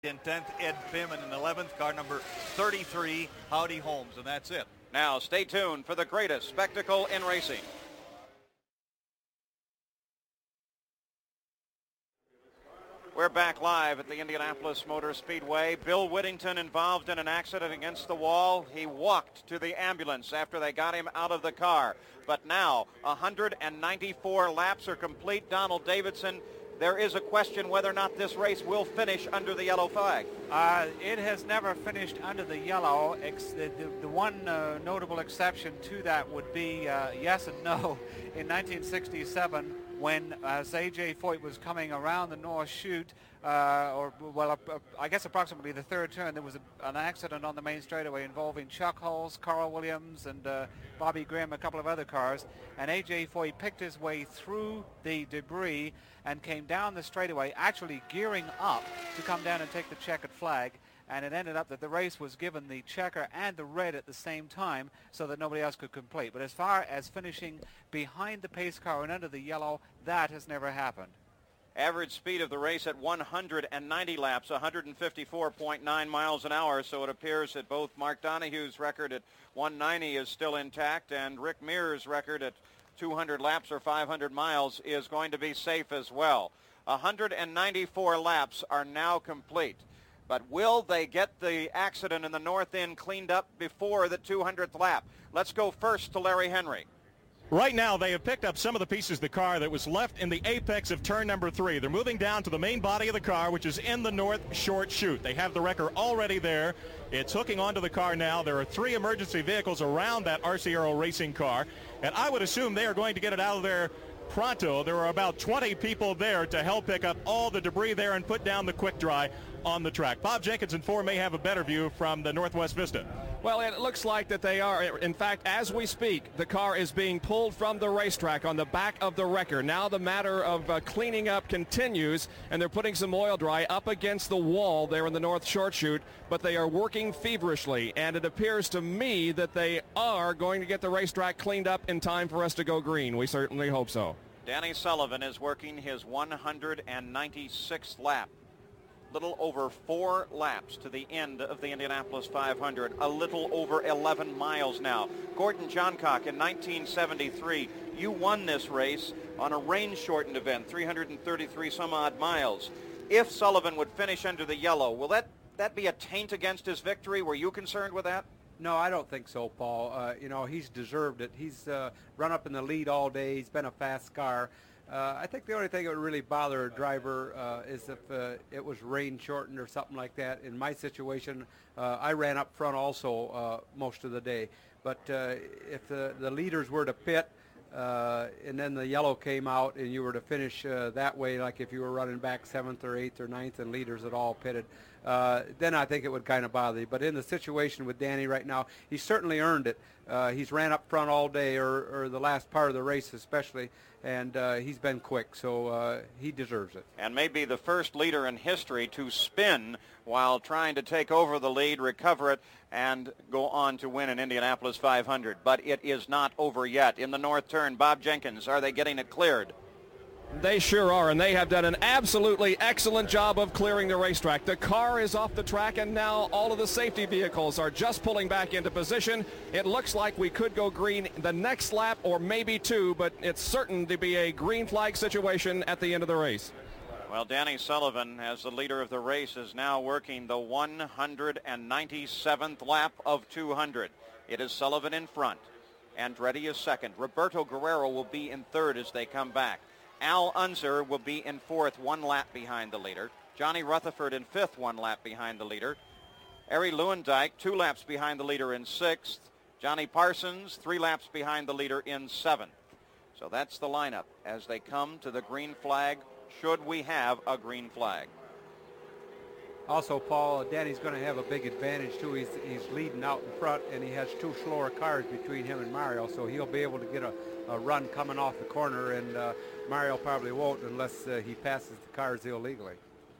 In 10th, Ed Pim, and in 11th, car number 33, Howdy Holmes, and that's it. Now, stay tuned for the greatest spectacle in racing. We're back live at the Indianapolis Motor Speedway. Bill Whittington involved in an accident against the wall. He walked to the ambulance after they got him out of the car. But now, 194 laps are complete. Donald Davidson, there is a question whether or not this race will finish under the yellow flag. It has never finished under the yellow. The one notable exception to that would be yes and no. In 1967, when as A.J. Foyt was coming around the North Chute, I guess approximately the third turn, there was an accident on the main straightaway involving Chuck Hulse, Carl Williams, and Bobby Grimm, a couple of other cars. And A.J. Foyt picked his way through the debris and came down the straightaway, actually gearing up to come down and take the checkered flag. And it ended up that the race was given the checker and the red at the same time so that nobody else could complete. But as far as finishing behind the pace car and under the yellow, that has never happened. Average speed of the race at 190 laps, 154.9 miles an hour. So it appears that both Mark Donohue's record at 190 is still intact, and Rick Mears' record at 200 laps or 500 miles is going to be safe as well. 194 laps are now complete. But will they get the accident in the north end cleaned up before the 200th lap? Let's go first to Larry Henry. Right now, they have picked up some of the pieces of the car that was left in the apex of turn number 3. They're moving down to the main body of the car, which is in the north short chute. They have the wrecker already there. It's hooking onto the car now. There are 3 emergency vehicles around that RC Aero racing car, and I would assume they are going to get it out of there pronto. There are about 20 people there to help pick up all the debris there and put down the quick dry on the track. Bob Jenkins and 4 may have a better view from the Northwest Vista. Well, it looks like that they are. In fact, as we speak, the car is being pulled from the racetrack on the back of the wrecker. Now the matter of cleaning up continues, and they're putting some oil dry up against the wall there in the north short chute, but they are working feverishly, and it appears to me that they are going to get the racetrack cleaned up in time for us to go green. We certainly hope so. Danny Sullivan is working his 196th lap. Little over 4 laps to the end of the Indianapolis 500, a little over 11 miles now. Gordon Johncock in 1973, you won this race on a rain-shortened event, 333 some odd miles. If Sullivan would finish under the yellow, will that be a taint against his victory? Were you concerned with that? No, I don't think so, Paul. He's deserved it. He's run up in the lead all day. He's been a fast car. I think the only thing that would really bother a driver is if it was rain shortened or something like that. In my situation, I ran up front also most of the day. But if the leaders were to pit and then the yellow came out and you were to finish that way, like if you were running back 7th or 8th or 9th and leaders had all pitted, then I think it would kind of bother you. But in the situation with Danny right now, he certainly earned it. He's ran up front all day, or the last part of the race especially, and he's been quick, so he deserves it. And maybe the first leader in history to spin while trying to take over the lead, recover it, and go on to win an Indianapolis 500. But it is not over yet. In the north turn, Bob Jenkins, are they getting it cleared? They sure are, and they have done an absolutely excellent job of clearing the racetrack. The car is off the track, and now all of the safety vehicles are just pulling back into position. It looks like we could go green the next lap or maybe 2, but it's certain to be a green flag situation at the end of the race. Well, Danny Sullivan, as the leader of the race, is now working the 197th lap of 200. It is Sullivan in front. Andretti is second. Roberto Guerrero will be in third as they come back. Al Unser will be in fourth, 1 lap behind the leader. Johnny Rutherford in fifth, 1 lap behind the leader. Arie Luyendyk, 2 laps behind the leader in sixth. Johnny Parsons, 3 laps behind the leader in seventh. So that's the lineup as they come to the green flag, should we have a green flag. Also, Paul, Danny's going to have a big advantage, too. He's leading out in front, and he has 2 slower cars between him and Mario, so he'll be able to get a run coming off the corner, and Mario probably won't unless he passes the cars illegally.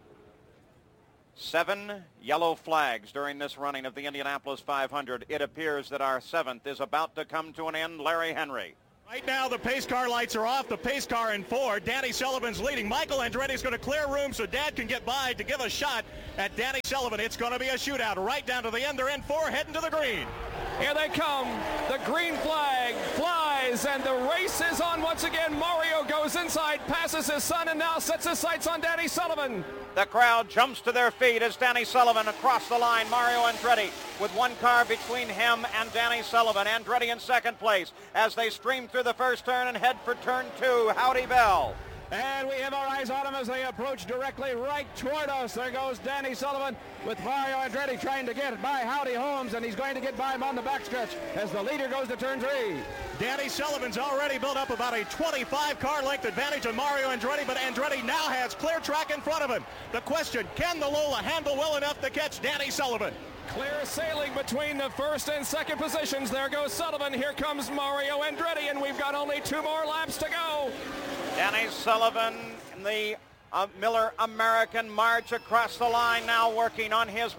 7 yellow flags during this running of the Indianapolis 500. It appears that our 7th is about to come to an end. Larry Henry. Right now, the pace car lights are off. The pace car in 4. Danny Sullivan's leading. Michael Andretti's going to clear room so Dad can get by to give a shot at Danny Sullivan. It's going to be a shootout right down to the end. They're in 4, heading to the green. Here they come. The green flag flies, and the race is on once again. Mario goes inside, passes his son, and now sets his sights on Danny Sullivan. The crowd jumps to their feet as Danny Sullivan across the line. Mario Andretti with one car between him and Danny Sullivan. Andretti in second place as they stream through the first turn and head for turn 2. Howdy Bell. And we have our eyes on him as they approach directly right toward us. There goes Danny Sullivan with Mario Andretti trying to get by Howdy Holmes, and he's going to get by him on the backstretch as the leader goes to turn 3. Danny Sullivan's already built up about a 25-car length advantage on Mario Andretti, but Andretti now has clear track in front of him. The question, can the Lola handle well enough to catch Danny Sullivan? Clear sailing between the first and second positions. There goes Sullivan. Here comes Mario Andretti, and we've got only 2 more laps to go. Danny Sullivan in the Miller American March across the line, now working on his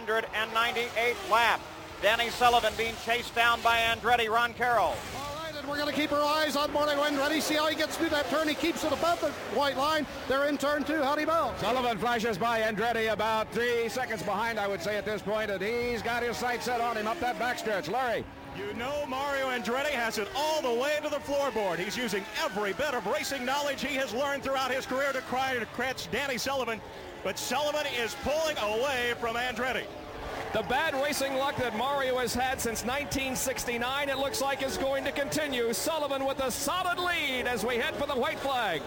198th lap. Danny Sullivan being chased down by Andretti. Ron Carroll. All right, and we're going to keep our eyes on Mario Andretti. See how he gets through that turn. He keeps it above the white line. They're in turn 2. Howdy Bell. Sullivan flashes by Andretti about 3 seconds behind, I would say, at this point, and he's got his sights set on him up that backstretch. Larry. You know Mario Andretti has it all the way to the floorboard. He's using every bit of racing knowledge he has learned throughout his career to try to catch Danny Sullivan, but Sullivan is pulling away from Andretti. The bad racing luck that Mario has had since 1969, it looks like is going to continue. Sullivan with a solid lead as we head for the white flag.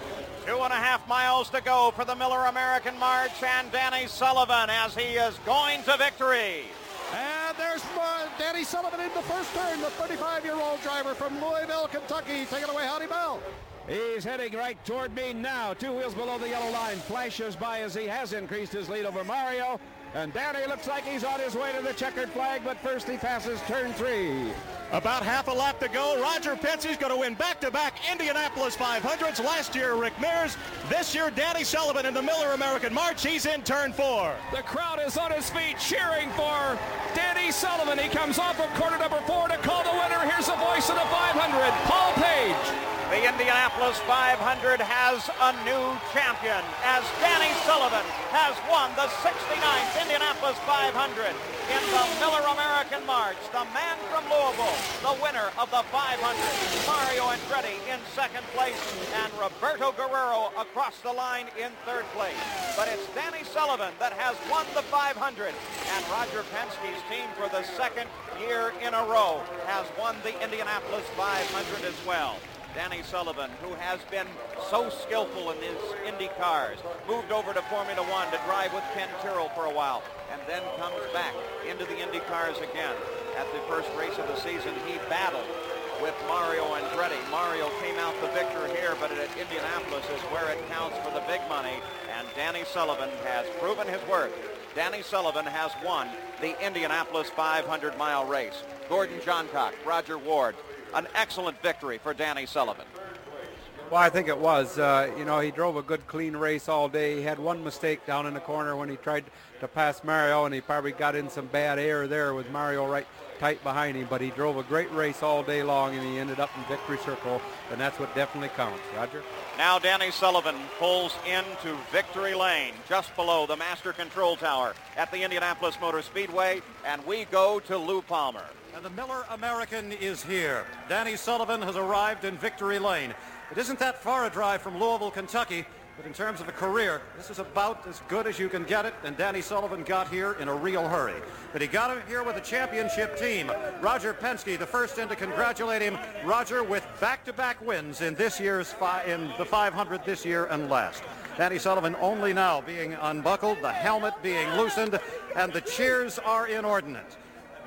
2.5 miles to go for the Miller American March, and Danny Sullivan as he is going to victory. And there's Danny Sullivan in the first turn, the 35-year-old driver from Louisville, Kentucky. Take it away, Howdy Bell. He's heading right toward me now. 2 wheels below the yellow line. Flashes by as he has increased his lead over Mario. And Danny looks like he's on his way to the checkered flag, but first he passes turn 3. About half a lap to go. Roger Penske's going to win back-to-back Indianapolis 500s. Last year, Rick Mears. This year, Danny Sullivan in the Miller American March. He's in turn 4. The crowd is on his feet cheering for Danny Sullivan. He comes off of corner number 4 to call the winner. Here's the voice of the 500, Paul Page. The Indianapolis 500 has a new champion as Danny Sullivan has won the 69th Indianapolis 500 in the Miller American March. The man from Louisville, the winner of the 500. Mario Andretti in second place and Roberto Guerrero across the line in third place. But it's Danny Sullivan that has won the 500, and Roger Penske's team for the second year in a row has won the Indianapolis 500 as well. Danny Sullivan, who has been so skillful in his Indy cars, moved over to Formula One to drive with Ken Tyrrell for a while, and then comes back into the Indy cars again. At the first race of the season, he battled with Mario Andretti. Mario came out the victor here, but at Indianapolis is where it counts for the big money, and Danny Sullivan has proven his worth. Danny Sullivan has won the Indianapolis 500-mile race. Gordon Johncock, Roger Ward. An excellent victory for Danny Sullivan. Well, I think it was. He drove a good, clean race all day. He had one mistake down in the corner when he tried to pass Mario, and he probably got in some bad air there with Mario right tight behind him. But he drove a great race all day long, and he ended up in victory circle, and that's what definitely counts. Roger? Now Danny Sullivan pulls into victory lane just below the master control tower at the Indianapolis Motor Speedway, and we go to Lou Palmer. And the Miller American is here. Danny Sullivan has arrived in victory lane. It isn't that far a drive from Louisville, Kentucky, but in terms of a career, this is about as good as you can get it, and Danny Sullivan got here in a real hurry. But he got here with a championship team. Roger Penske, the first in to congratulate him. Roger with back-to-back wins in this year's in the 500 this year and last. Danny Sullivan only now being unbuckled, the helmet being loosened, and the cheers are inordinate.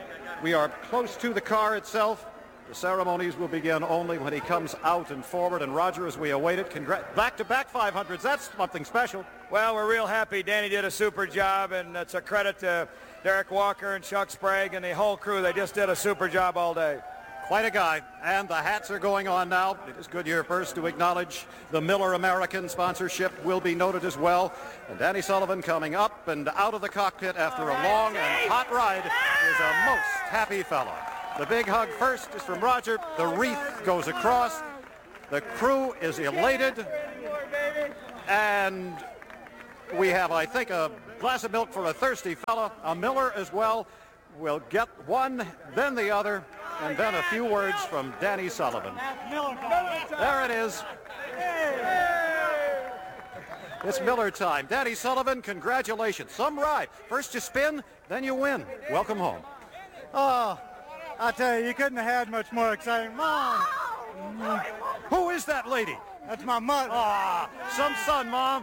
We are close to the car itself. The ceremonies will begin only when he comes out and forward. And Roger, as we await it, back-to-back 500s. That's something special. Well, we're real happy. Danny did a super job, and it's a credit to Derek Walker and Chuck Sprague and the whole crew. They just did a super job all day. Quite a guy. And the hats are going on now. It is Goodyear first to acknowledge the Miller American sponsorship will be noted as well. And Danny Sullivan coming up and out of the cockpit after a long and hot ride is a most happy fellow. The big hug first is from Roger. The wreath goes across. The crew is elated. And We have, I think, a glass of milk for a thirsty fella, a Miller as well. We'll get one, then the other, and then a few words from Danny Sullivan. There it is. It's Miller time. Danny Sullivan, congratulations. Some ride. First you spin, then you win. Welcome home. Oh, I tell you couldn't have had much more exciting. Mom! Who is that lady? That's my mother. Ah, some son, Mom.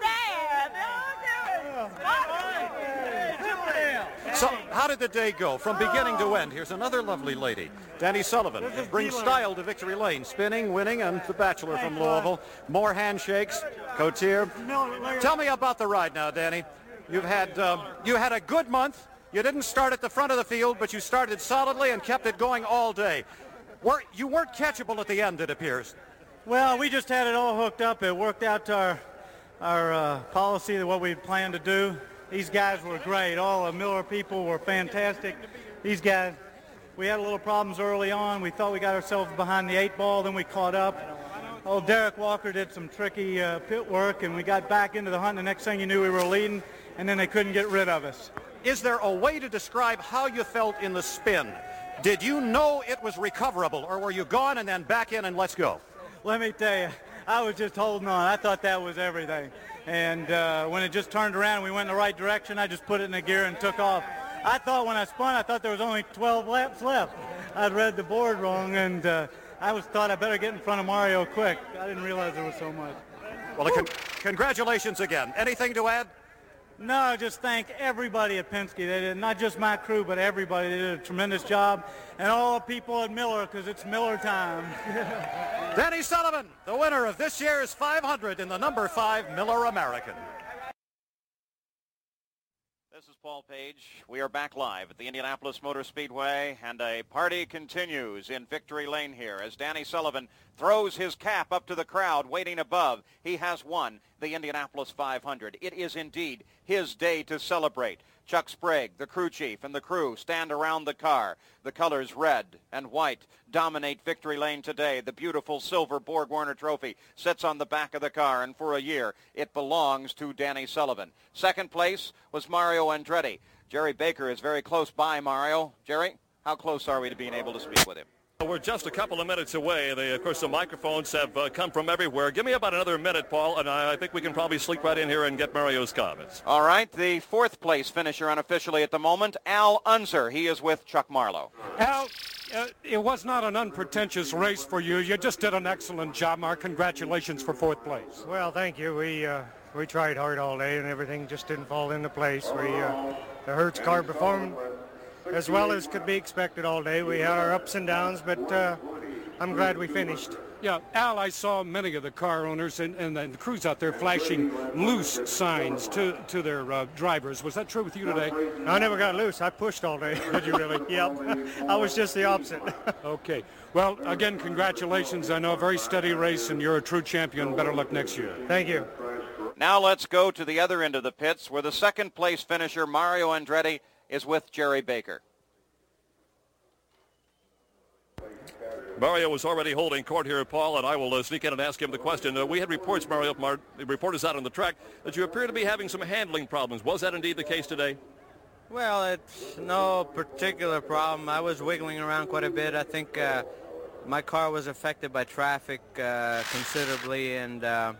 So, how did the day go from beginning to end? Here's another lovely lady. Danny Sullivan brings style to Victory Lane, spinning, winning, and the Bachelor from Louisville. More handshakes. Cotier. Tell me about the ride now, Danny. You had a good month. You didn't start at the front of the field, but you started solidly and kept it going all day. You weren't catchable at the end, it appears. Well, we just had it all hooked up. It worked out to our policy of what we planned to do. These guys were great. All the Miller people were fantastic. These guys, we had a little problems early on. We thought we got ourselves behind the 8 ball, then we caught up. Old Derek Walker did some tricky pit work, and we got back into the hunt. The next thing you knew, we were leading, and then they couldn't get rid of us. Is there a way to describe how you felt in the spin? Did you know it was recoverable, or were you gone and then back in and let's go? Let me tell you, I was just holding on. I thought that was everything. And when it just turned around and we went in the right direction, I just put it in the gear and took off. I thought when I spun, I thought there was only 12 laps left. I'd read the board wrong, and thought I better get in front of Mario quick. I didn't realize there was so much. Well, congratulations again. Anything to add? No, just thank everybody at Penske. They did, not just my crew, but everybody. They did a tremendous job. And all the people at Miller, because it's Miller time. Danny Sullivan, the winner of this year's 500 in the number 5 Miller American. This is Paul Page. We are back live at the Indianapolis Motor Speedway, and a party continues in Victory Lane here as Danny Sullivan throws his cap up to the crowd waiting above. He has won the Indianapolis 500. It is indeed his day to celebrate. Chuck Sprague, the crew chief, and the crew stand around the car. The colors red and white dominate Victory Lane today. The beautiful silver Borg Warner trophy sits on the back of the car, and for a year it belongs to Danny Sullivan. Second place was Mario Andretti. Jerry Baker is very close by, Mario. Jerry, how close are we to being able to speak with him? We're just a couple of minutes away. Of course, the microphones have come from everywhere. Give me about another minute, Paul, and I think we can probably sleep right in here and get Mario's comments. All right, the fourth place finisher unofficially at the moment, Al Unser. He is with Chuck Marlowe. Al, it was not an unpretentious race for you. You just did an excellent job. Our congratulations for fourth place. Well, thank you. We tried hard all day, and everything just didn't fall into place. The Hertz car performed as well as could be expected all day. We had our ups and downs, but I'm glad we finished. Yeah, Al, I saw many of the car owners and the crews out there flashing loose signs to their drivers. Was that true with you today? I never got loose. I pushed all day. Did you really? Yep. I was just the opposite. Okay. Well, again, congratulations. I know a very steady race, and you're a true champion. Better luck next year. Thank you. Now let's go to the other end of the pits, where the second place finisher, Mario Andretti, is with Jerry Baker. Mario was already holding court here, Paul, and I will sneak in and ask him the question. We had reports, Mario, from our reporters out on the track, that you appear to be having some handling problems. Was that indeed the case today? Well, it's no particular problem. I was wiggling around quite a bit. I think my car was affected by traffic considerably, and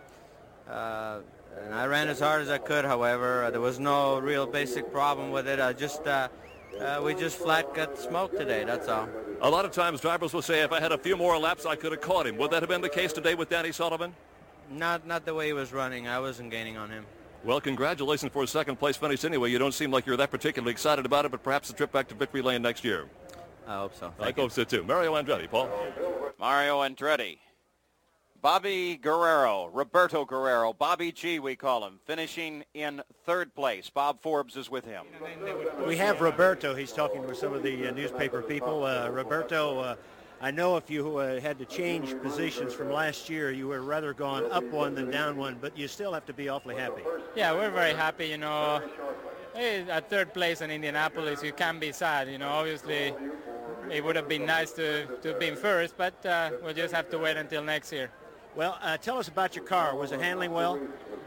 I ran as hard as I could. However, there was no real basic problem with it. We just flat got smoked today, that's all. A lot of times drivers will say, if I had a few more laps, I could have caught him. Would that have been the case today with Danny Sullivan? Not the way he was running. I wasn't gaining on him. Well, congratulations for a second place finish anyway. You don't seem like you're that particularly excited about it, but perhaps a trip back to Victory Lane next year. I hope so. I hope so too. Mario Andretti, Paul. Mario Andretti. Bobby Guerrero, Roberto Guerrero, Bobby G we call him, finishing in third place. Bob Forbes is with him. We have Roberto. He's talking with some of the newspaper people. Roberto, I know if you had to change positions from last year, you were rather gone up one than down one, but you still have to be awfully happy. Yeah, we're very happy, At third place in Indianapolis, you can be sad, Obviously, it would have been nice to have been first, but we'll just have to wait until next year. Well, tell us about your car. Was it handling well?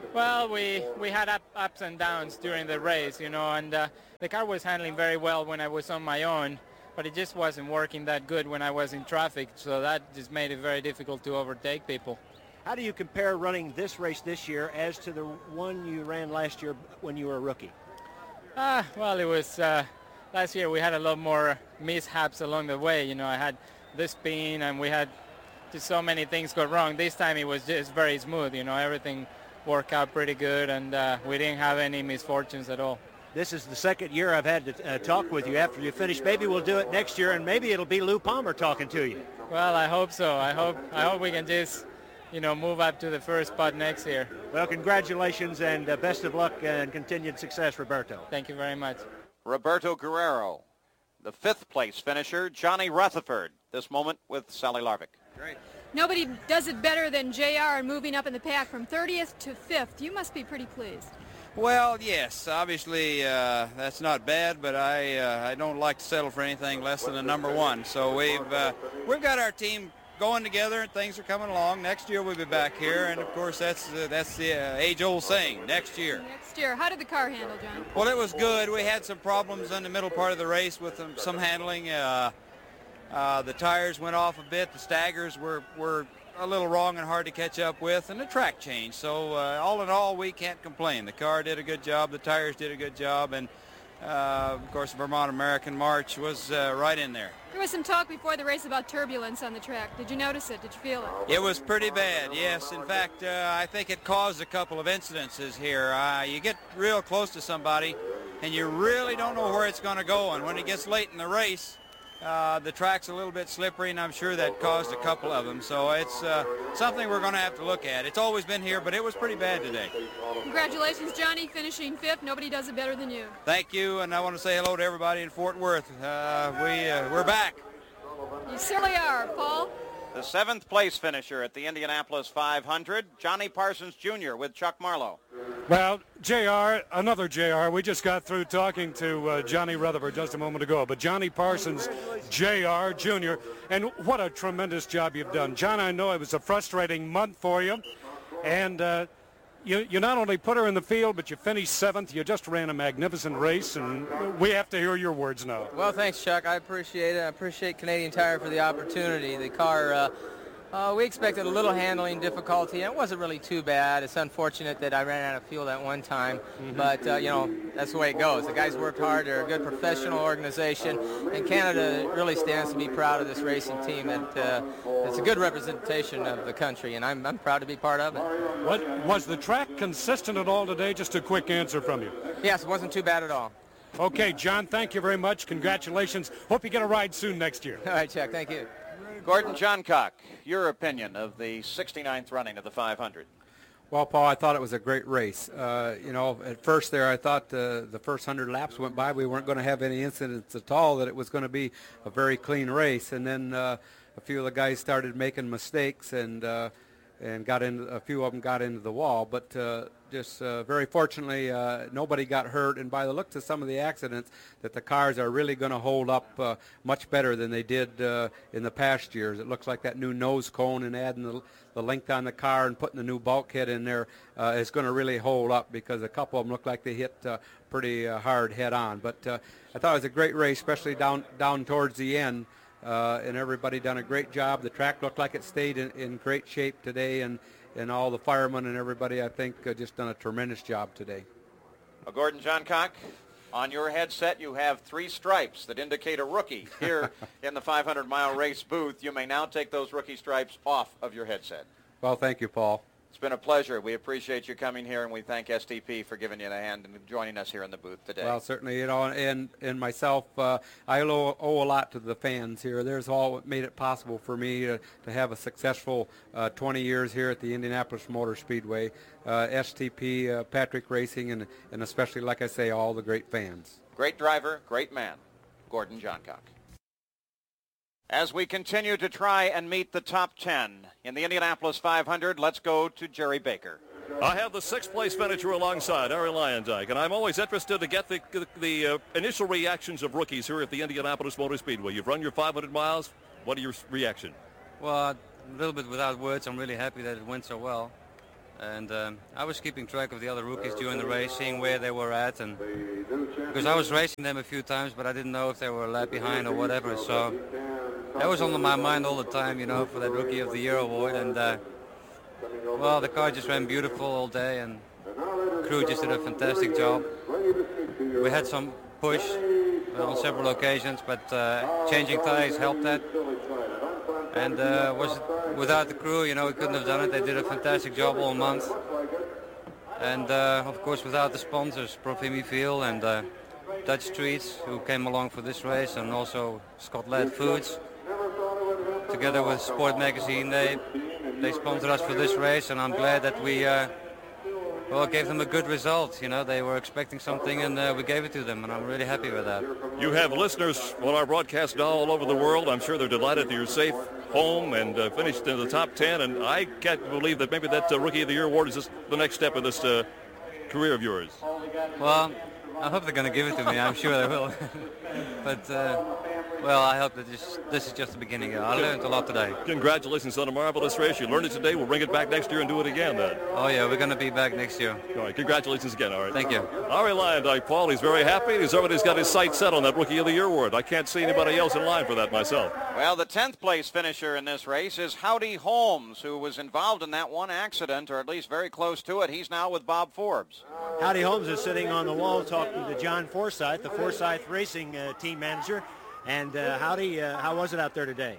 Well, we had ups and downs during the race, you know, and the car was handling very well when I was on my own, but it just wasn't working that good when I was in traffic, so that just made it very difficult to overtake people. How do you compare running this race this year as to the one you ran last year when you were a rookie? Well, it was last year we had a lot more mishaps along the way. You know, I had this spin and we had just so many things go wrong. This time it was just very smooth, you know, everything worked out pretty good, and we didn't have any misfortunes at all. This is the second year I've had to talk with you after you finish. Maybe we'll do it next year, and maybe it'll be Lou Palmer talking to you. Well, I hope so. I hope we can just, you know, move up to the first spot next year. Well, congratulations and best of luck and continued success, Roberto. Thank you very much. Roberto Guerrero, the 5th place finisher, Johnny Rutherford, this moment with Sally Larvick. Great. Nobody does it better than JR moving up in the pack from 30th to 5th. You must be pretty pleased. Well, yes, obviously that's not bad, but I don't like to settle for anything less than a number 1. So we've got our team going together and things are coming along. Next year we'll be back here, and of course that's the age-old saying, next year. Next year. How did the car handle, John? Well, it was good. We had some problems in the middle part of the race with some handling. The tires went off a bit. The staggers were a little wrong and hard to catch up with, and the track changed. So all in all, we can't complain. The car did a good job. The tires did a good job, and of course, Vermont American March was right in there. There was some talk before the race about turbulence on the track. Did you notice it? Did you feel it? It was pretty bad, yes. In fact, I think it caused a couple of incidences here. You get real close to somebody, and you really don't know where it's going to go. And when it gets late in the race, the track's a little bit slippery, and I'm sure that caused a couple of them. So it's something we're going to have to look at. It's always been here, but it was pretty bad today. Congratulations, Johnny, finishing 5th. Nobody does it better than you. Thank you, and I want to say hello to everybody in Fort Worth. We're back. You certainly are, Paul. The 7th place finisher at the Indianapolis 500, Johnny Parsons Jr. with Chuck Marlowe. Well, JR, another JR. We just got through talking to Johnny Rutherford just a moment ago, but Johnny Parsons JR Jr., and what a tremendous job you've done. John, I know it was a frustrating month for you, and you not only put her in the field, but you finished 7th. You just ran a magnificent race, and we have to hear your words now. Well, thanks, Chuck. I appreciate it. I appreciate Canadian Tire for the opportunity. The car, we expected a little handling difficulty, and it wasn't really too bad. It's unfortunate that I ran out of fuel that one time, but, you know, that's the way it goes. The guys worked hard. They're a good professional organization, and Canada really stands to be proud of this racing team. That it's a good representation of the country, and I'm proud to be part of it. What was the track consistent at all today? Just a quick answer from you. Yes, it wasn't too bad at all. Okay, John, thank you very much. Congratulations. Hope you get a ride soon next year. All right, Chuck, thank you. Gordon Johncock, your opinion of the 69th running of the 500. Well, Paul, I thought it was a great race. You know, at first there I thought the first 100 laps went by. We weren't going to have any incidents at all, that it was going to be a very clean race. And then a few of the guys started making mistakes, and got into, a few of them got into the wall. But just very fortunately, nobody got hurt. And by the looks of some of the accidents, that the cars are really going to hold up much better than they did in the past years. It looks like that new nose cone and adding the length on the car and putting the new bulkhead in there is going to really hold up, because a couple of them look like they hit pretty hard head on. But I thought it was a great race, especially down towards the end. And everybody done a great job. The track looked like it stayed in great shape today, and all the firemen and everybody, I think, just done a tremendous job today. Well, Gordon Johncock, on your headset you have 3 stripes that indicate a rookie here in the 500-mile race booth. You may now take those rookie stripes off of your headset. Well, thank you, Paul. It's been a pleasure. We appreciate you coming here, and we thank STP for giving you a hand and joining us here in the booth today. Well, certainly, you know, and myself, I owe a lot to the fans here. There's all what made it possible for me to have a successful 20 years here at the Indianapolis Motor Speedway. STP, Patrick Racing, and especially, like I say, all the great fans. Great driver, great man, Gordon Johncock. As we continue to try and meet the top 10 in the Indianapolis 500, let's go to Jerry Baker. I have the 6th place finisher alongside Ari Lyondike, and I'm always interested to get the initial reactions of rookies here at the Indianapolis Motor Speedway. You've run your 500 miles. What are your reaction? Well, a little bit without words. I'm really happy that it went so well. And I was keeping track of the other rookies during the race, seeing where they were at, and because I was racing them a few times, but I didn't know if they were a lap behind or whatever. So that was on my mind all the time, you know, for that Rookie of the Year award. And well, the car just ran beautiful all day, and the crew just did a fantastic job. We had some push on several occasions, but changing tires helped that. And without the crew, you know, we couldn't have done it. They did a fantastic job all month. And of course, without the sponsors, Profimi Fuel and Dutch Treats, who came along for this race, and also Scott Ladd Foods, together with Sport Magazine, they sponsored us for this race, and I'm glad that we gave them a good result. You know, they were expecting something, and we gave it to them, and I'm really happy with that. You have listeners on our broadcast now all over the world. I'm sure they're delighted that you're safe home and finished in the top 10, and I can't believe that maybe that Rookie of the Year award is just the next step in this career of yours. Well, I hope they're going to give it to me. I'm sure they will. But, well, I hope that this is just the beginning. I learned a lot today. Congratulations on a marvelous race. You learned it today. We'll bring it back next year and do it again then. Oh, yeah, we're going to be back next year. All right, congratulations again, all right. Thank you. Arie Luyendyk, Paul, he's very happy. He's already got his sights set on that Rookie of the Year award. I can't see anybody else in line for that myself. Well, the 10th place finisher in this race is Howdy Holmes, who was involved in that one accident, or at least very close to it. He's now with Bob Forbes. Howdy Holmes is sitting on the wall talking to John Forsythe, the Forsythe Racing team manager. And Howdy, how was it out there today?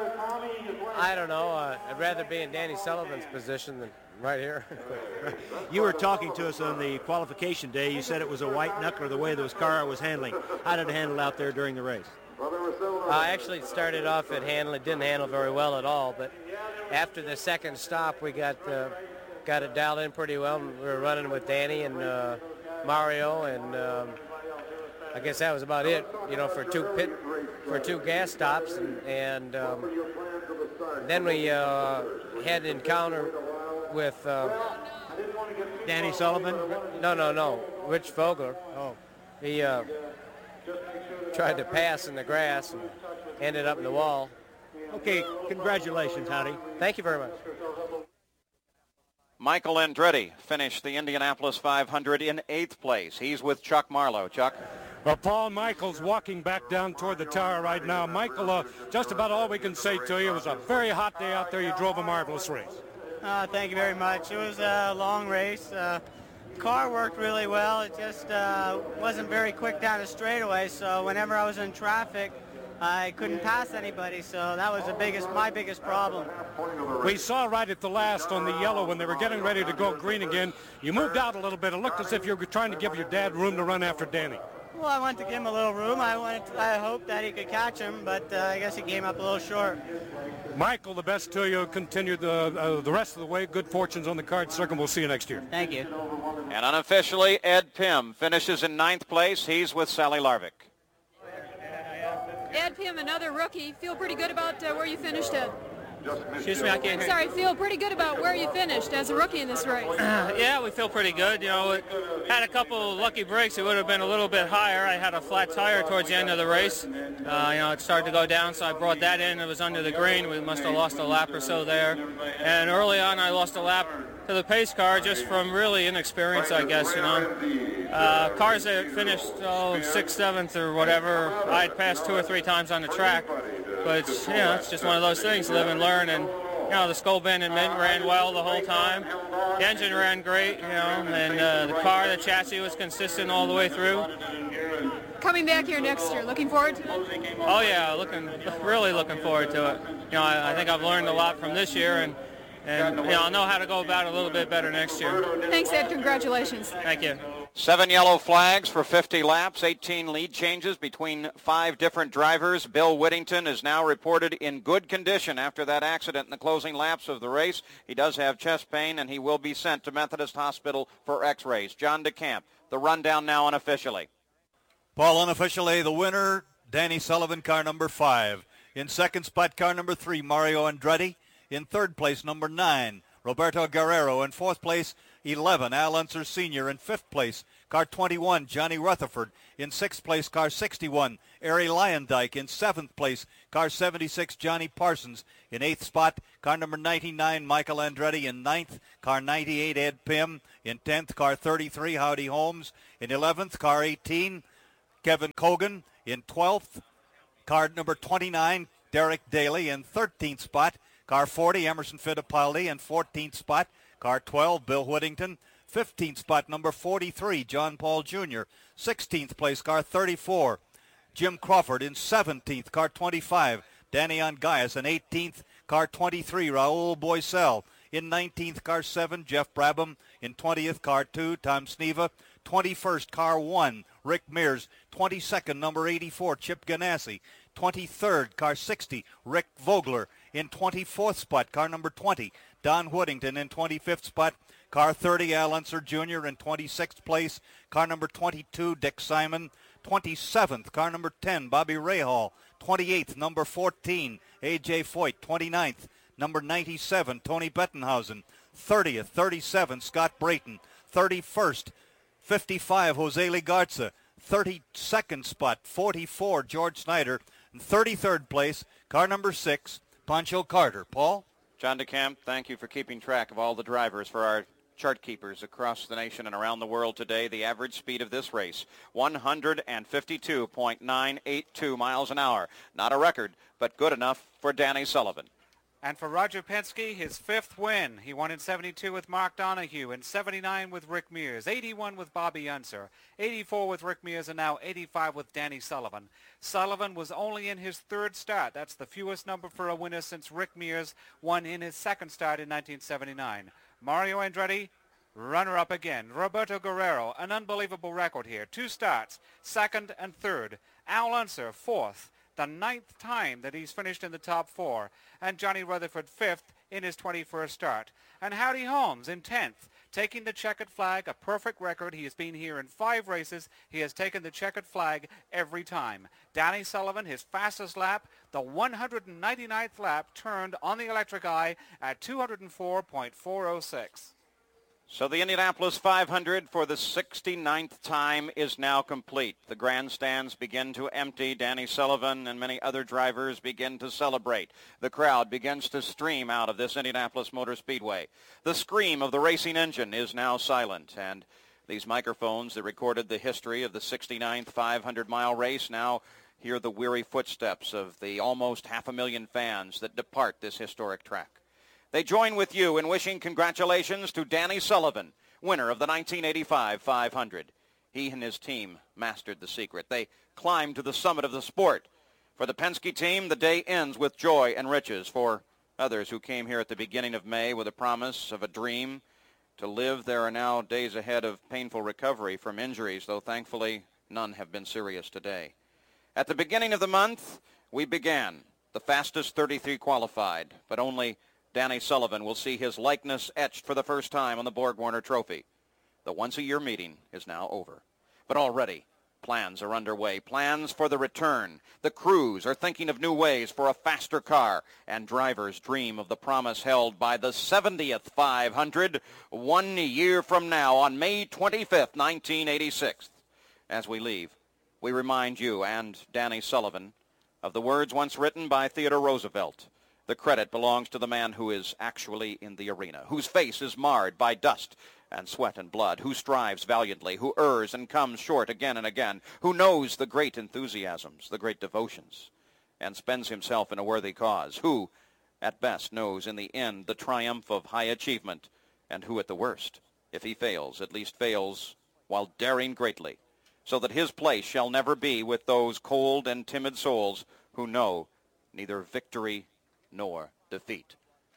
I don't know. I'd rather be in Danny Sullivan's position than right here. You were talking to us on the qualification day. You said it was a white knuckler the way this car was handling. How did it handle out there during the race? Actually, it started off it didn't handle very well at all. But after the second stop, we got it dialed in pretty well. We were running with Danny and Mario, and I guess that was about it, you know, for two gas stops, and then we had an encounter with Danny Sullivan. No, Rich Vogler. Oh, he tried to pass in the grass and ended up in the wall. Okay, congratulations, Howdy. Thank you very much. Michael Andretti finished the Indianapolis 500 in 8th place. He's with Chuck Marlowe. Chuck? Well, Paul Michael's walking back down toward the tower right now. Michael, just about all we can say to you, it was a very hot day out there. You drove a marvelous race. Thank you very much. It was a long race. Car worked really well. It just wasn't very quick down the straightaway, so whenever I was in traffic, I couldn't pass anybody, so that was my biggest problem. We saw right at the last on the yellow when they were getting ready to go green again, you moved out a little bit. It looked as if you were trying to give your dad room to run after Danny. Well, I wanted to give him a little room. I hoped that he could catch him, but I guess he came up a little short. Michael, the best to you. Continue the rest of the way. Good fortunes on the card circle. We'll see you next year. Thank you. And unofficially, Ed Pym finishes in 9th place. He's with Sally Larvick. Ed Pym, another rookie. Feel pretty good about where you finished, Ed? Excuse me, I can't hear. Sorry, feel pretty good about where you finished as a rookie in this race. Yeah, we feel pretty good. You know, had a couple lucky breaks. It would have been a little bit higher. I had a flat tire towards the end of the race. You know, it started to go down, so I brought that in. It was under the green. We must have lost a lap or so there. And early on, I lost a lap to the pace car just from really inexperience, I guess, you know. Cars that finished 6th, 7th or whatever, I'd passed 2 or 3 times on the track. But, you know, it's just one of those things, live and learn. And, you know, the Skull Bend and Mint ran well the whole time. The engine ran great, you know, and the car, the chassis was consistent all the way through. Coming back here next year, looking forward to it? Oh, yeah, really looking forward to it. You know, I think I've learned a lot from this year, and you know, I'll know how to go about it a little bit better next year. Thanks, Ed. Congratulations. Thank you. 7 yellow flags for 50 laps, 18 lead changes between 5 different drivers. Bill Whittington is now reported in good condition after that accident in the closing laps of the race. He does have chest pain, and he will be sent to Methodist Hospital for x-rays. John DeCamp, the rundown now unofficially. Paul, unofficially, the winner, Danny Sullivan, car number 5. In second spot, car number 3, Mario Andretti. In third place, number 9, Roberto Guerrero. In fourth place, 11, Al Unser Sr. In fifth place, car 21, Johnny Rutherford. In 6th place, car 61, Ari Lyondike. In 7th place, car 76, Johnny Parsons. In 8th spot, car number 99, Michael Andretti. In 9th, car 98, Ed Pym. In 10th, car 33, Howdy Holmes. In 11th, car 18, Kevin Cogan. In 12th, car number 29, Derek Daly. In 13th spot, car 40, Emerson Fittipaldi. In 14th spot, car 12, Bill Whittington. 15th spot, number 43, John Paul Jr. 16th place, car 34, Jim Crawford. In 17th, car 25, Danny Ongaias. In 18th, car 23, Raul Boisel. In 19th, car 7, Jeff Brabham. In 20th, car 2, Tom Sneva. 21st, car 1, Rick Mears. 22nd, number 84, Chip Ganassi. 23rd, car 60, Rick Vogler. In 24th spot, car number 20, Don Whittington. In 25th spot, car 30, Al Unser Jr. In 26th place, car number 22, Dick Simon. 27th, car number 10, Bobby Rahal. 28th, number 14, A.J. Foyt. 29th, number 97, Tony Bettenhausen. 30th, 37, Scott Brayton. 31st, 55, Jose Ligarza. 32nd spot, 44, George Snyder. And 33rd place, car number 6, Pancho Carter. Paul? John DeCamp, thank you for keeping track of all the drivers for our chart keepers across the nation and around the world today. The average speed of this race, 152.982 miles an hour. Not a record, but good enough for Danny Sullivan. And for Roger Penske, his 5th win. He won in 72 with Mark Donohue, in 79 with Rick Mears, 81 with Bobby Unser, 84 with Rick Mears, and now 85 with Danny Sullivan. Sullivan was only in his 3rd start. That's the fewest number for a winner since Rick Mears won in his 2nd start in 1979. Mario Andretti, runner-up again. Roberto Guerrero, an unbelievable record here. 2 starts, 2nd and 3rd. Al Unser, 4th. The 9th time that he's finished in the top 4, and Johnny Rutherford 5th in his 21st start. And Howdy Holmes in 10th, taking the checkered flag, a perfect record. He has been here in 5 races. He has taken the checkered flag every time. Danny Sullivan, his fastest lap, the 199th lap, turned on the electric eye at 204.406. So the Indianapolis 500 for the 69th time is now complete. The grandstands begin to empty. Danny Sullivan and many other drivers begin to celebrate. The crowd begins to stream out of this Indianapolis Motor Speedway. The scream of the racing engine is now silent, and these microphones that recorded the history of the 69th 500-mile race now hear the weary footsteps of the almost 500,000 fans that depart this historic track. They join with you in wishing congratulations to Danny Sullivan, winner of the 1985 500. He and his team mastered the secret. They climbed to the summit of the sport. For the Penske team, the day ends with joy and riches. For others who came here at the beginning of May with a promise of a dream to live, there are now days ahead of painful recovery from injuries, though thankfully none have been serious today. At the beginning of the month, we began. The fastest 33 qualified, but only Danny Sullivan will see his likeness etched for the first time on the Borg-Warner Trophy. The once-a-year meeting is now over. But already, plans are underway. Plans for the return. The crews are thinking of new ways for a faster car, and drivers dream of the promise held by the 70th 500 1 year from now on May 25th, 1986. As we leave, we remind you and Danny Sullivan of the words once written by Theodore Roosevelt. The credit belongs to the man who is actually in the arena, whose face is marred by dust and sweat and blood, who strives valiantly, who errs and comes short again and again, who knows the great enthusiasms, the great devotions, and spends himself in a worthy cause, who, at best, knows in the end the triumph of high achievement, and who, at the worst, if he fails, at least fails while daring greatly, so that his place shall never be with those cold and timid souls who know neither victory nor defeat.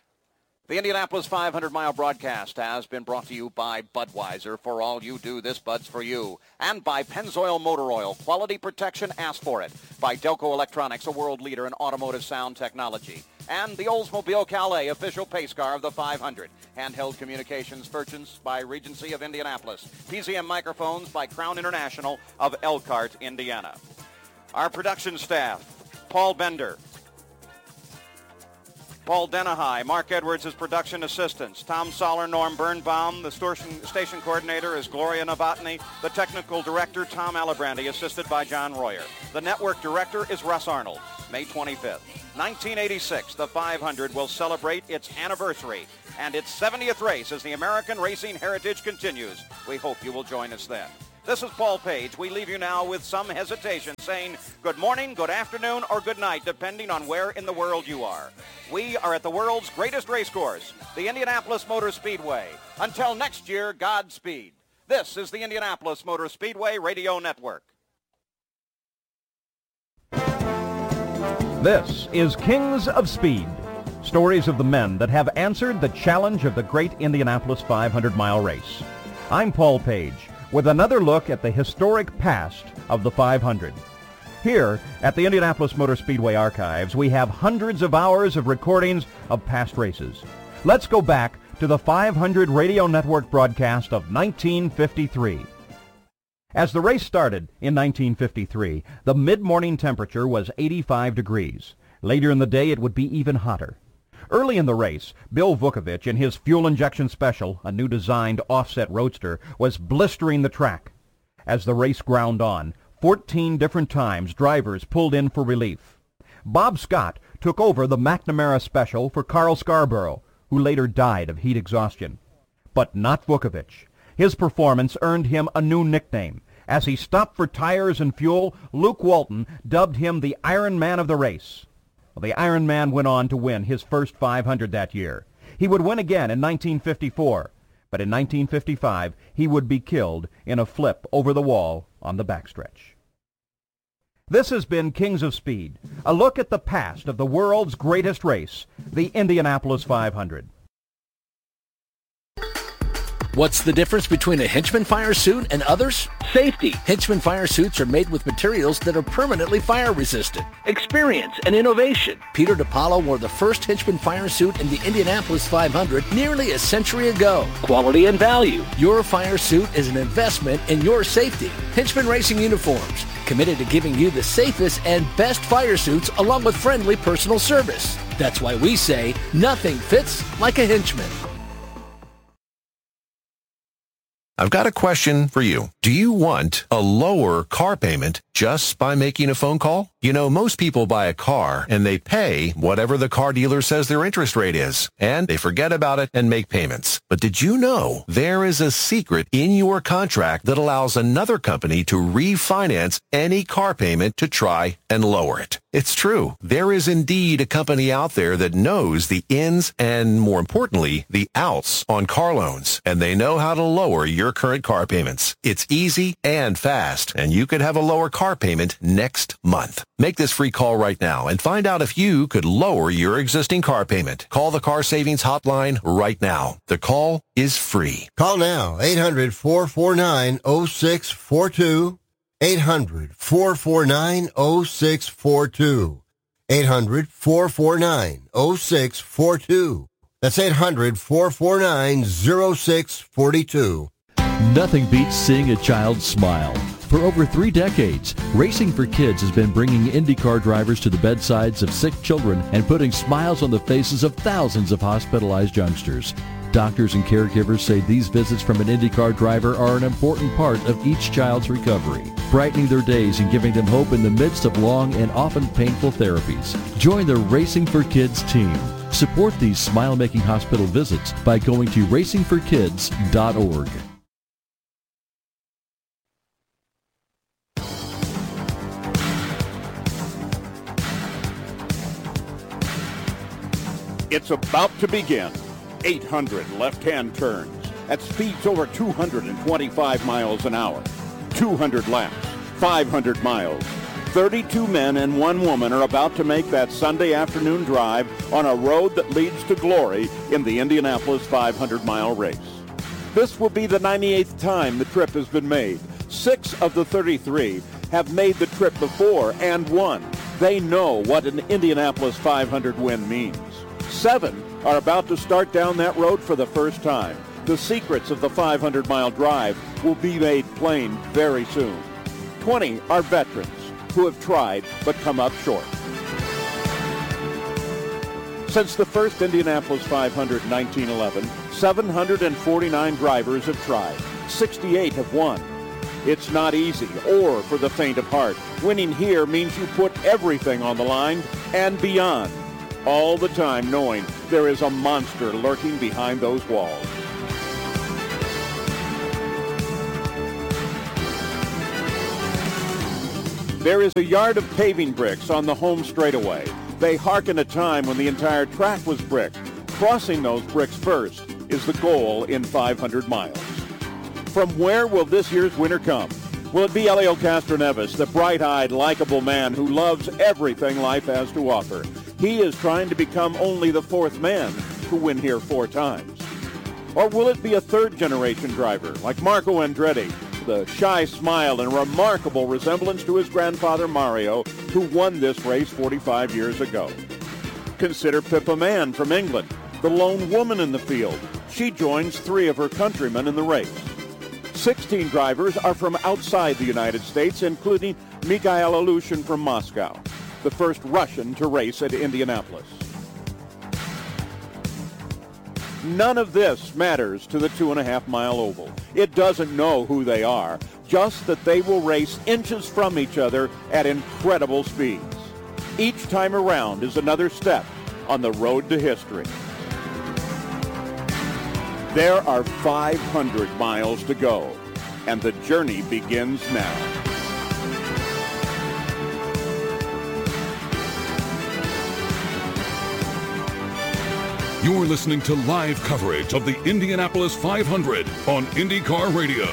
The Indianapolis 500-mile broadcast has been brought to you by Budweiser. For all you do, this Bud's for you. And by Pennzoil Motor Oil. Quality protection, ask for it. By Delco Electronics, a world leader in automotive sound technology. And the Oldsmobile Calais, official pace car of the 500. Handheld communications purchased by Regency of Indianapolis. PZM microphones by Crown International of Elkhart, Indiana. Our production staff, Paul Bender, Paul Denahai, Mark Edwards as production assistants. Tom Soller, Norm Birnbaum. The station coordinator is Gloria Novotny. The technical director, Tom Alabrandy, assisted by John Royer. The network director is Russ Arnold. May 25th. 1986, the 500 will celebrate its anniversary and its 70th race as the American racing heritage continues. We hope you will join us then. This is Paul Page. We leave you now with some hesitation, saying good morning, good afternoon, or good night, depending on where in the world you are. We are at the world's greatest race course, the Indianapolis Motor Speedway. Until next year, Godspeed. This is the Indianapolis Motor Speedway Radio Network. This is Kings of Speed, stories of the men that have answered the challenge of the great Indianapolis 500-mile race. I'm Paul Page, with another look at the historic past of the 500. Here at the Indianapolis Motor Speedway Archives, we have hundreds of hours of recordings of past races. Let's go back to the 500 Radio Network broadcast of 1953. As the race started in 1953, the mid-morning temperature was 85 degrees. Later in the day, it would be even hotter. Early in the race, Bill Vukovich in his fuel injection special, a new designed offset roadster, was blistering the track. As the race ground on, 14 different times drivers pulled in for relief. Bob Scott took over the McNamara special for Carl Scarborough, who later died of heat exhaustion. But not Vukovich. His performance earned him a new nickname. As he stopped for tires and fuel, Luke Walton dubbed him the Iron Man of the race. Well, the Iron Man went on to win his first 500 that year. He would win again in 1954, but in 1955 he would be killed in a flip over the wall on the backstretch. This has been Kings of Speed, a look at the past of the world's greatest race, the Indianapolis 500. What's the difference between a Hinchman fire suit and others? Safety. Hinchman fire suits are made with materials that are permanently fire resistant. Experience and innovation. Peter DiPaolo wore the first Hinchman fire suit in the Indianapolis 500 nearly a century ago. Quality and value. Your fire suit is an investment in your safety. Hinchman Racing Uniforms. Committed to giving you the safest and best fire suits along with friendly personal service. That's why we say nothing fits like a Hinchman. I've got a question for you. Do you want a lower car payment just by making a phone call? You know, most people buy a car and they pay whatever the car dealer says their interest rate is, and they forget about it and make payments. But did you know there is a secret in your contract that allows another company to refinance any car payment to try and lower it? It's true. There is indeed a company out there that knows the ins and, more importantly, the outs on car loans, and they know how to lower your current car payments. It's easy and fast, and you could have a lower car payment next month. Make this free call right now and find out if you could lower your existing car payment. Call the Car Savings Hotline right now. The call is free. Call now, 800-449-0642. 800-449-0642. 800-449-0642. That's 800-449-0642. Nothing beats seeing a child smile. For over 3 decades, Racing for Kids has been bringing IndyCar drivers to the bedsides of sick children and putting smiles on the faces of thousands of hospitalized youngsters. Doctors and caregivers say these visits from an IndyCar driver are an important part of each child's recovery, brightening their days and giving them hope in the midst of long and often painful therapies. Join the Racing for Kids team. Support these smile-making hospital visits by going to racingforkids.org. It's about to begin. 800 left-hand turns at speeds over 225 miles an hour. 200 laps, 500 miles. 32 men and 1 woman are about to make that Sunday afternoon drive on a road that leads to glory in the Indianapolis 500-mile race. This will be the 98th time the trip has been made. 6 of the 33 have made the trip before and won. They know what an Indianapolis 500 win means. 7 are about to start down that road for the first time. The secrets of the 500-mile drive will be made plain very soon. 20 are veterans who have tried but come up short. Since the first Indianapolis 500 in 1911, 749 drivers have tried. 68 have won. It's not easy or for the faint of heart. Winning here means you put everything on the line and beyond, all the time knowing there is a monster lurking behind those walls. There is a yard of paving bricks on the home straightaway. They harken a time when the entire track was brick. Crossing those bricks first is the goal in 500 miles. From where will this year's winner come? Will it be Helio Castroneves, the bright-eyed, likable man who loves everything life has to offer? He is trying to become only the fourth man to win here 4 times. Or will it be a third-generation driver like Marco Andretti, the shy smile and remarkable resemblance to his grandfather Mario, who won this race 45 years ago? Consider Pippa Mann from England, the lone woman in the field. She joins 3 of her countrymen in the race. 16 drivers are from outside the United States, including Mikhail Alushin from Moscow, the first Russian to race at Indianapolis. None of this matters to the 2.5-mile oval. It doesn't know who they are, just that they will race inches from each other at incredible speeds. Each time around is another step on the road to history. There are 500 miles to go, and the journey begins now. You're listening to live coverage of the Indianapolis 500 on IndyCar Radio.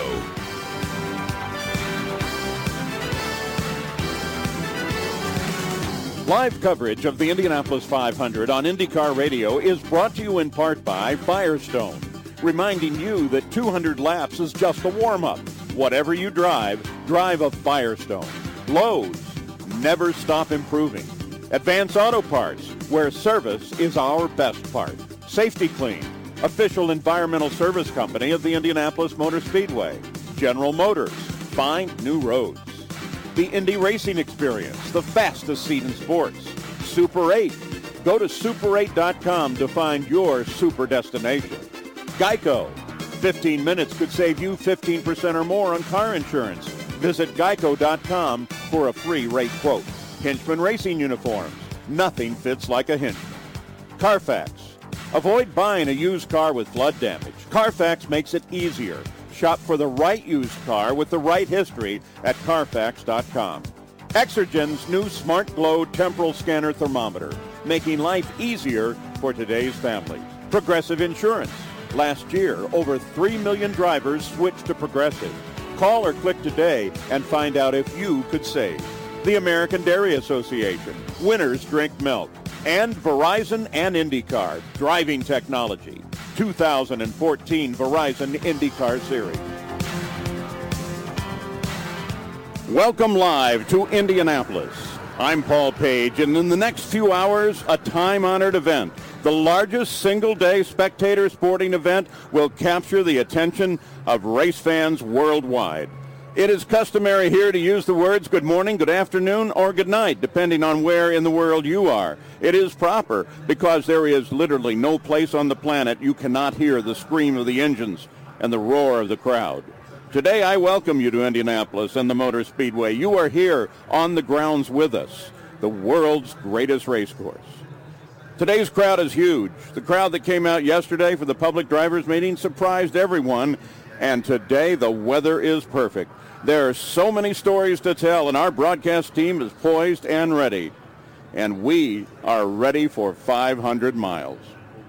Live coverage of the Indianapolis 500 on IndyCar Radio is brought to you in part by Firestone, reminding you that 200 laps is just a warm-up. Whatever you drive, drive a Firestone. Lowe's, never stop improving. Advance Auto Parts, where service is our best part. Safety Clean, official environmental service company of the Indianapolis Motor Speedway. General Motors, find new roads. The Indy Racing Experience, the fastest seat in sports. Super 8, go to super8.com to find your super destination. Geico, 15 minutes could save you 15% or more on car insurance. Visit geico.com for a free rate quote. Hinchman Racing Uniforms. Nothing fits like a Hinchman. Carfax. Avoid buying a used car with flood damage. Carfax makes it easier. Shop for the right used car with the right history at Carfax.com. Exergen's new Smart Glow temporal scanner thermometer, making life easier for today's families. Progressive Insurance. Last year, over 3 million drivers switched to Progressive. Call or click today and find out if you could save. The American Dairy Association, Winners Drink Milk, and Verizon and IndyCar, driving technology, 2014 Verizon IndyCar Series. Welcome live to Indianapolis. I'm Paul Page, and in the next few hours, a time-honored event. The largest single-day spectator sporting event will capture the attention of race fans worldwide. It is customary here to use the words good morning, good afternoon, or good night, depending on where in the world you are. It is proper because there is literally no place on the planet you cannot hear the scream of the engines and the roar of the crowd. Today, I welcome you to Indianapolis and the Motor Speedway. You are here on the grounds with us, the world's greatest race course. Today's crowd is huge. The crowd that came out yesterday for the public drivers meeting surprised everyone, and today the weather is perfect. There are so many stories to tell, and our broadcast team is poised and ready. And we are ready for 500 miles.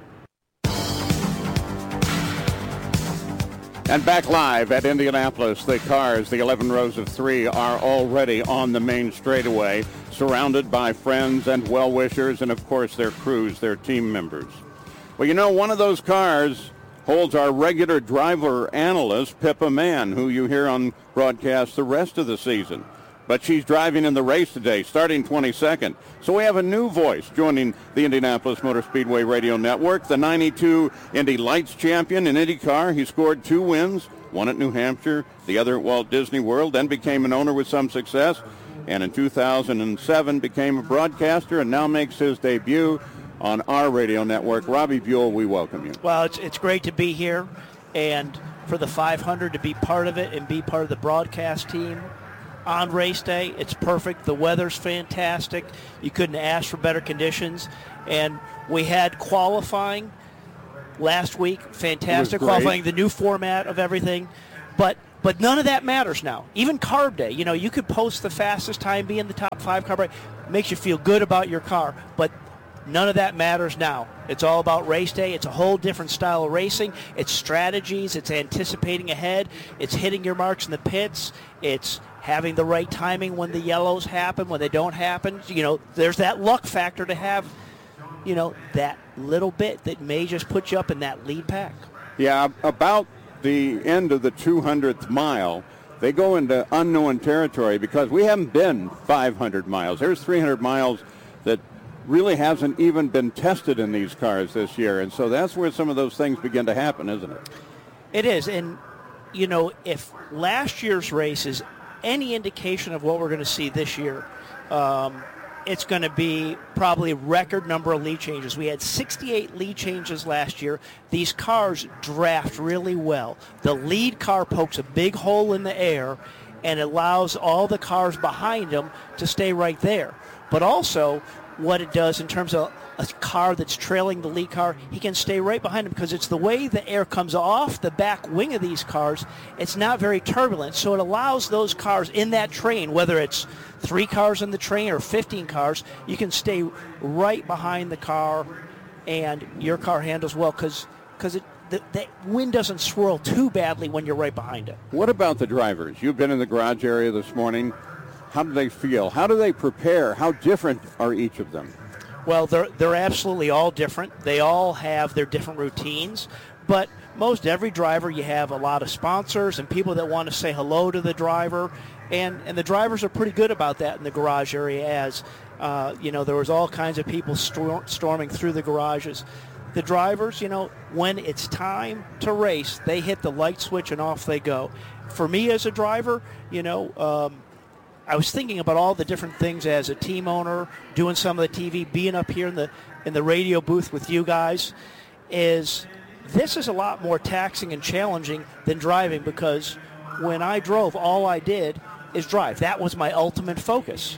And back live at Indianapolis, the cars, the 11 rows of 3, are already on the main straightaway, surrounded by friends and well-wishers and, of course, their crews, their team members. Well, you know, one of those cars holds our regular driver analyst, Pippa Mann, who you hear on broadcast the rest of the season. But she's driving in the race today, starting 22nd. So we have a new voice joining the Indianapolis Motor Speedway Radio Network, the 92 Indy Lights champion in IndyCar. He scored 2 wins, one at New Hampshire, the other at Walt Disney World, then became an owner with some success. And in 2007 became a broadcaster and now makes his debut on our radio network. Robbie Buell, we welcome you. Well, it's great to be here, and for the 500 to be part of it and be part of the broadcast team on race day. It's perfect. The weather's fantastic. You couldn't ask for better conditions. And we had qualifying last week. Fantastic qualifying, the new format of everything. But none of that matters now. Even carb day, you could post the fastest time, be in the top 5 carb day. Makes you feel good about your car. But none of that matters now. It's all about race day. It's a whole different style of racing. It's strategies. It's anticipating ahead. It's hitting your marks in the pits. It's having the right timing when the yellows happen, when they don't happen. There's that luck factor to have, that little bit that may just put you up in that lead pack. Yeah, about the end of the 200th mile, they go into unknown territory because we haven't been 500 miles. There's 300 miles that really hasn't even been tested in these cars this year. And so that's where some of those things begin to happen, isn't it? It is. And, if last year's race is any indication of what we're going to see this year, it's going to be probably a record number of lead changes. We had 68 lead changes last year. These cars draft really well. The lead car pokes a big hole in the air and allows all the cars behind them to stay right there. But also, what it does in terms of a car that's trailing the lead car, he can stay right behind him because it's the way the air comes off the back wing of these cars. It's not very turbulent, so it allows those cars in that train, whether it's 3 cars in the train or 15 cars, you can stay right behind the car and your car handles well because the wind doesn't swirl too badly when you're right behind it. What about the drivers? You've been in the garage area this morning. How do they feel? How do they prepare? How different are each of them? Well, they're absolutely all different. They all have their different routines, but most every driver, you have a lot of sponsors and people that want to say hello to the driver, and the drivers are pretty good about that in the garage area as, there was all kinds of people storming through the garages. The drivers, when it's time to race, they hit the light switch and off they go. For me as a driver, I was thinking about all the different things as a team owner, doing some of the TV, being up here in the radio booth with you guys. This is a lot more taxing and challenging than driving because when I drove, all I did is drive. That was my ultimate focus.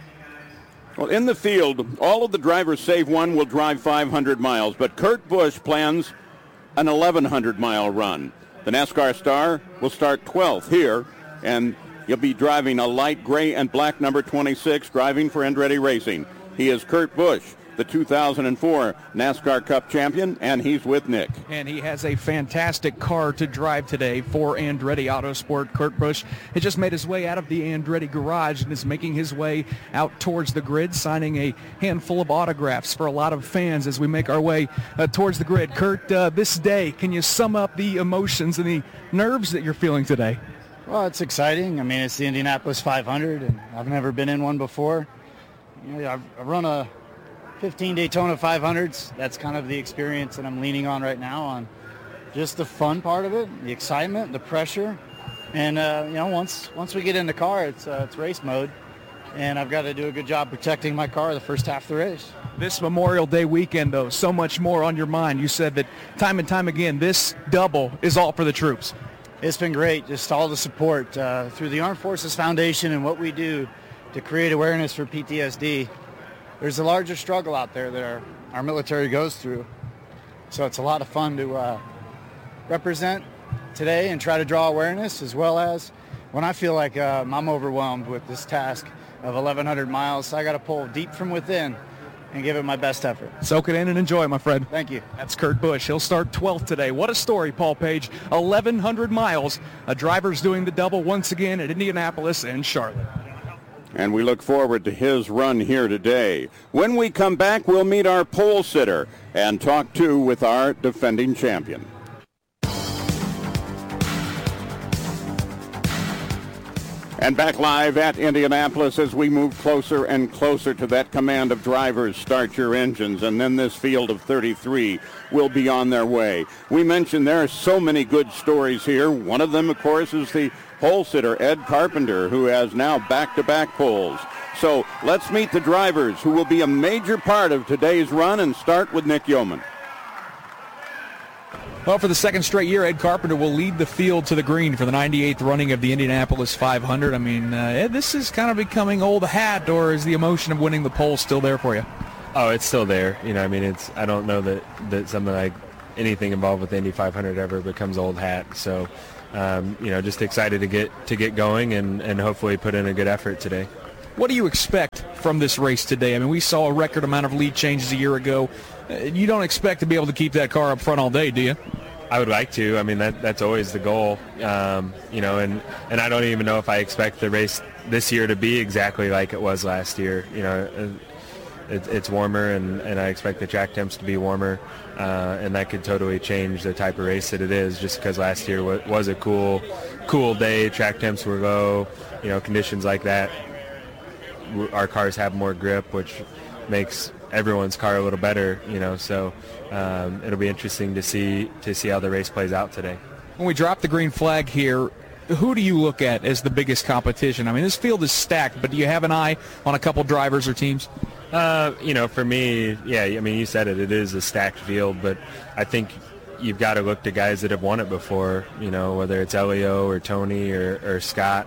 Well, in the field, all of the drivers save one will drive 500 miles, but Kurt Busch plans an 1,100-mile run. The NASCAR star will start 12th here, and he'll be driving a light gray and black number 26, driving for Andretti Racing. He is Kurt Busch, the 2004 NASCAR Cup champion, and he's with Nick. And he has a fantastic car to drive today for Andretti Autosport. Kurt Busch has just made his way out of the Andretti garage and is making his way out towards the grid, signing a handful of autographs for a lot of fans as we make our way towards the grid. Kurt, this day, can you sum up the emotions and the nerves that you're feeling today? Well, it's exciting. I mean, it's the Indianapolis 500, and I've never been in one before. I've run a 15 Daytona 500s. That's kind of the experience that I'm leaning on right now, on just the fun part of it, the excitement, the pressure. And, once we get in the car, it's race mode, and I've got to do a good job protecting my car the first half of the race. This Memorial Day weekend, though, so much more on your mind. You said that time and time again, this double is all for the troops. It's been great, just all the support through the Armed Forces Foundation and what we do to create awareness for PTSD. There's a larger struggle out there that our military goes through. So it's a lot of fun to represent today and try to draw awareness, as well as when I feel like I'm overwhelmed with this task of 1,100 miles, I got to pull deep from within and give it my best effort. Soak it in and enjoy, my friend. Thank you. That's Kurt Busch. He'll start 12th today. What a story, Paul Page. 1,100 miles. A driver's doing the double once again at Indianapolis and Charlotte. And we look forward to his run here today. When we come back, we'll meet our pole sitter and talk with our defending champion. And back live at Indianapolis as we move closer and closer to that command of drivers, start your engines, and then this field of 33 will be on their way. We mentioned there are so many good stories here. One of them, of course, is the pole sitter, Ed Carpenter, who has now back-to-back poles. So let's meet the drivers who will be a major part of today's run, and start with Nick Yeoman. Well, for the second straight year, Ed Carpenter will lead the field to the green for the 98th running of the Indianapolis 500. I mean, Ed, this is kind of becoming old hat, or is the emotion of winning the pole still there for you? Oh, it's still there. You know, I mean, I don't know that something like anything involved with the Indy 500 ever becomes old hat. So, you know, just excited to get going and hopefully put in a good effort today. What do you expect from this race today? I mean, we saw a record amount of lead changes a year ago. You don't expect to be able to keep that car up front all day, do you? I would like to. I mean, that's always the goal. You know, and I don't even know if I expect the race this year to be exactly like it was last year. You know, it's warmer, and I expect the track temps to be warmer, and that could totally change the type of race that it is, just because last year was a cool day. Track temps were low. You know, conditions like that. Our cars have more grip, which makes everyone's car a little better, you know, so it'll be interesting to see how the race plays out today. When we drop the green flag here, who do you look at as the biggest competition? I mean, this field is stacked, but do you have an eye on a couple drivers or teams? You know, for me, yeah, I mean, you said it is a stacked field, but I think you've got to look to guys that have won it before, you know, whether it's Elio or Tony or Scott.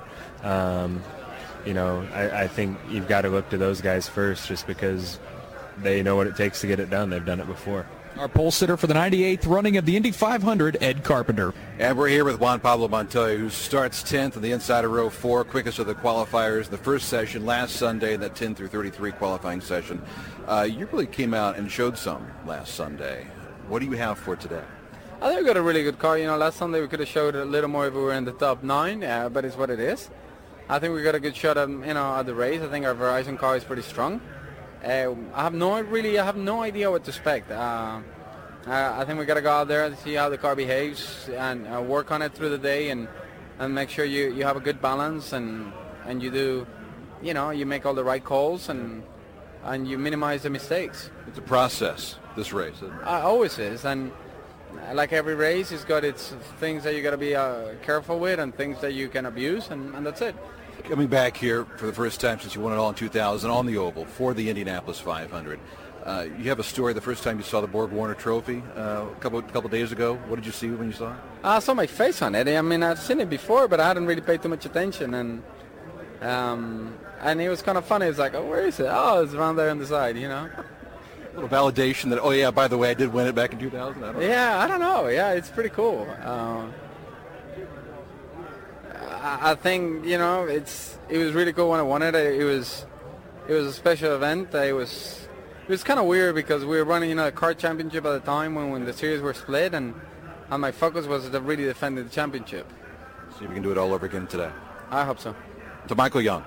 You know, I think you've got to look to those guys first, just because they know what it takes to get it done. They've done it before. Our pole sitter for the 98th running of the Indy 500, Ed Carpenter. And we're here with Juan Pablo Montoya, who starts 10th on the inside of row 4, quickest of the qualifiers, the first session last Sunday, that 10 through 33 qualifying session. You really came out and showed some last Sunday. What do you have for today? I think we got a really good car. You know, last Sunday we could have showed a little more if we were in the top 9, but it's what it is. I think we got a good shot at, you know, at the race. I think our Verizon car is pretty strong. I have no idea what to expect. I think we got to go out there and see how the car behaves and work on it through the day and make sure you have a good balance and you do, you know, you make all the right calls and you minimize the mistakes. It's a process, this race, isn't it? Always is, and like every race, it's got its things that you got to be careful with and things that you can abuse, and that's it. Coming back here for the first time since you won it all in 2000 on the Oval for the Indianapolis 500. You have a story the first time you saw the Borg Warner Trophy a couple days ago. What did you see when you saw it? I saw my face on it. I mean, I've seen it before, but I hadn't really paid too much attention. And it was kind of funny. It's like, oh, where is it? Oh, it's around there on the side, you know. A little validation that, oh, yeah, by the way, I did win it back in 2000. I don't know. Yeah, it's pretty cool. I think, you know, it was really cool when I won it. It was a special event. It was kind of weird because we were running, you know, a kart championship at the time when the series were split, and my focus was to really defend the championship. See if we can do it all over again today. I hope so. To Michael Young.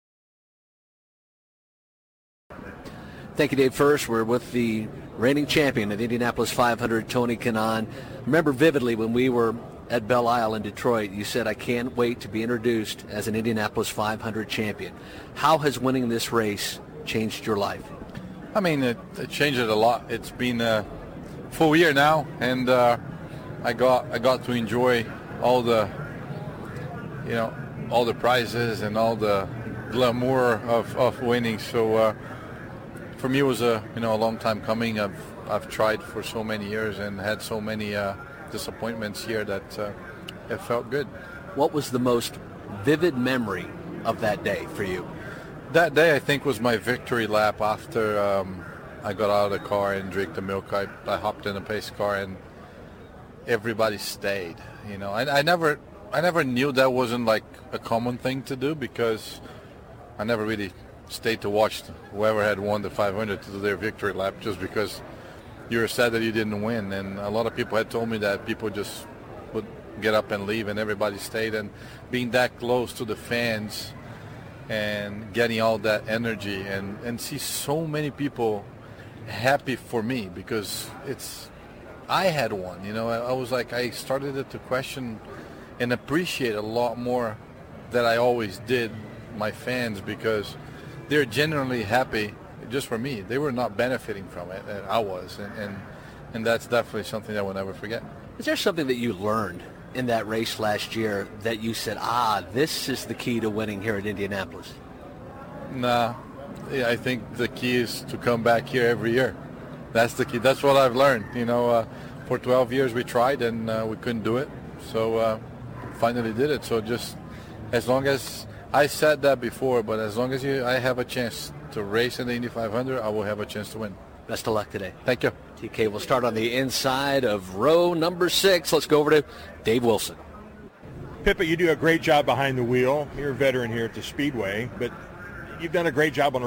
Thank you, Dave. First, we're with the reigning champion of the Indianapolis 500, Tony Kanaan. Remember vividly when we were at Belle Isle in Detroit, you said, I can't wait to be introduced as an Indianapolis 500 champion. How has winning this race changed your life? I mean, it changed it a lot. It's been a full year now, and I got to enjoy all the, you know, all the prizes and all the glamour of winning. So for me, it was a long time coming. I've tried for so many years and had so many disappointments here that it felt good. What was the most vivid memory of that day for you? That day, I think, was my victory lap after I got out of the car and drank the milk. I hopped in a pace car and everybody stayed. You know, I never knew that wasn't like a common thing to do because I never really stayed to watch whoever had won the 500 to do their victory lap just because you were sad that you didn't win. And a lot of people had told me that people just would get up and leave, and everybody stayed. And being that close to the fans and getting all that energy and see so many people happy for me because I had won. You know, I was like, I started to question and appreciate a lot more than I always did my fans because they're genuinely happy just for me. They were not benefiting from it, and I was, and that's definitely something I will never forget. Is there something that you learned in that race last year that you said, this is the key to winning here at Indianapolis? Nah, yeah, I think the key is to come back here every year. That's the key. That's what I've learned. For 12 years we tried and we couldn't do it. So finally did it. So just as long as I said that before, but as long as I have a chance to race in the Indy 500, I will have a chance to win. Best of luck today. Thank you. TK will start on the inside of row number 6. Let's go over to Dave Wilson. Pippa, you do a great job behind the wheel. You're a veteran here at the Speedway, but you've done a great job on the